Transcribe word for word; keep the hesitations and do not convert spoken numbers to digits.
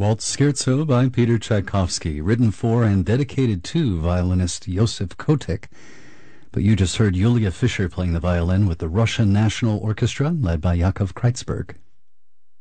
Waltz Scherzo by Peter Tchaikovsky, written for and dedicated to violinist Josef Kotek. But you just heard Julia Fischer playing the violin with the Russian National Orchestra, led by Yakov Kreitzberg.